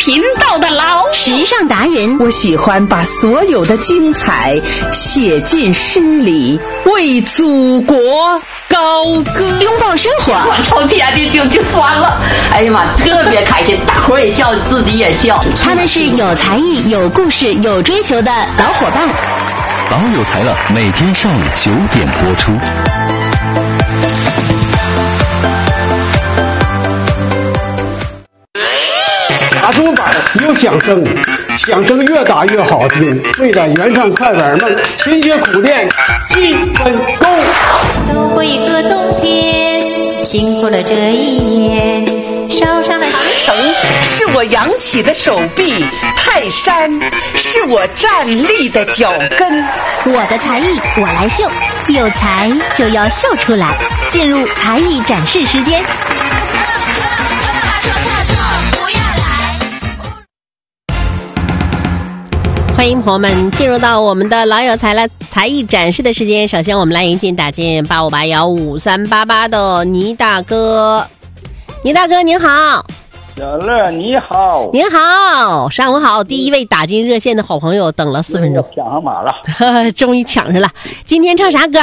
频道的老时尚达人， 我喜欢把所有的精彩写进诗里，为祖国高歌， 拥抱生活。 我从天的就酸了，哎呀妈，特别开心，大伙儿也笑，自己也笑。 他们是有才艺、有故事、有追求的老伙伴。 老有才了，每天上午9点播出。 打竹板有响声，响声越大越好听。为了圆上快板梦，勤学苦练基本功。 走过一个冬天，辛苦了这一年，烧伤了行程。 是我扬起的手臂，泰山是我站立的脚跟。 我的才艺我来秀，有才就要秀出来。进入才艺展示时间。欢迎朋友们进入到我们的老有才了才艺展示的时间。首先我们来迎进打进85815388的倪大哥。倪大哥您好。 小乐你好。 您好，上午好。第一位打进热线的好朋友等了4分钟， 抢上马了。 终于抢上了。今天唱啥歌？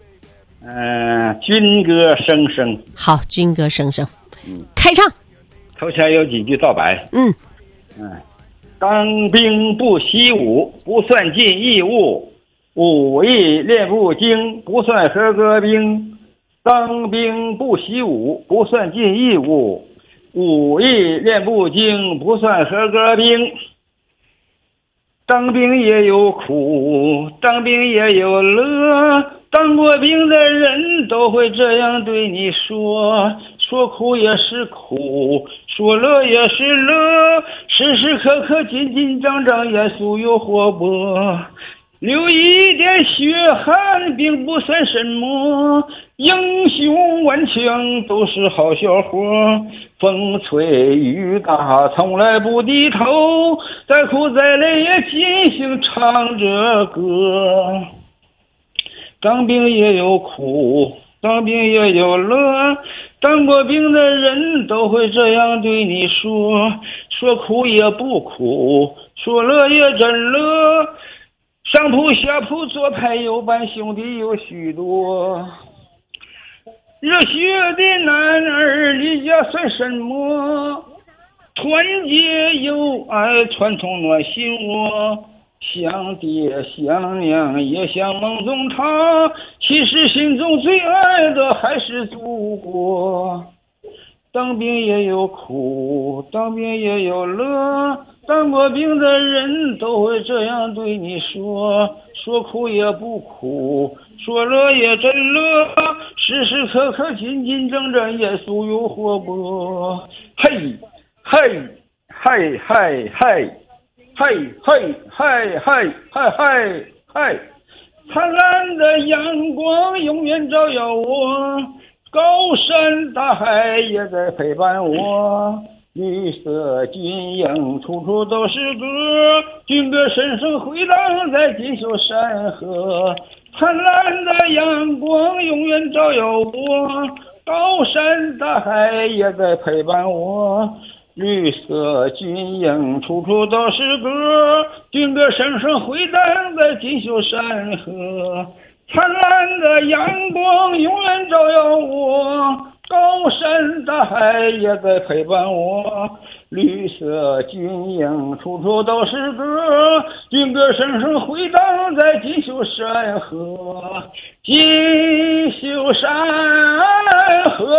军歌声声。 好，军歌声声。开唱。 头前有几句道白。当兵不习武，不算尽义务；武艺练不精，不算合格兵。当兵不习武，不算尽义务；武艺练不精，不算合格兵。当兵也有苦，当兵也有乐，当过兵的人都会这样对你说，说苦也是苦，说乐也是乐，时时刻刻紧紧张张，严肃又活泼。流一点血汗并不算什么，英雄顽强都是好小伙。风吹雨打从来不低头，再苦再累也尽兴唱着歌。当兵也有苦，当兵也有乐，当过兵的人都会这样对你说，说苦也不苦，说乐也真乐。上铺下铺左派右班兄弟有许多，热血的男儿离家算什么？团结友爱传统暖心窝，想爹想娘也想梦中他，其实心中最爱的还是祖国。当兵也有苦，当兵也有乐，当过兵的人都会这样对你说，说苦也不苦，说乐也真乐，时时刻刻紧紧张张，严肃又活泼。嘿嘿嘿嘿嘿嘿嘿嘿嘿嘿嘿嘿，灿烂的阳光永远照耀我，高山大海也在陪伴我，绿色军营处处都是歌，军歌声声回荡在锦绣山河。灿烂的阳光永远照耀我，高山大海也在陪伴我，绿色军营处处都是歌，军歌声声回荡在锦绣山河。灿烂的阳光永远照耀我，高山大海也在陪伴我，绿色军营处处都是歌，军歌声声回荡在锦绣山河，锦绣山河。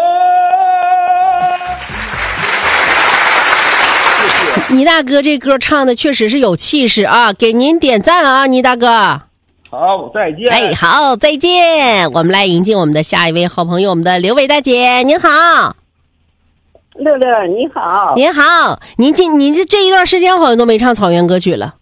倪大哥这歌唱的确实是有气势啊，给您点赞啊，倪大哥。 好，再见。 哎，好，再见。我们来迎进我们的下一位好朋友，我们的刘伟大姐，您好。 乐乐你好。 您好，您这一段时间好像都没唱草原歌曲了。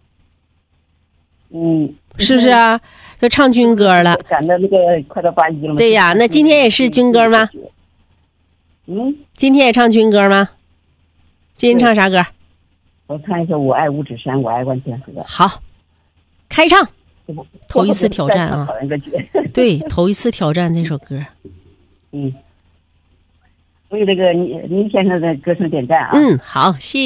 是不是啊？都唱军歌了。 赶到那个快到81了吗？ 对呀，那今天也是军歌吗？今天也唱军歌吗？今天唱啥歌？ 我唱一首《我爱五指山，我爱万千河》。 好，开唱。头一次挑战啊！对，头一次挑战这首歌。 为这个倪先生的歌声点赞啊！ 好，谢谢。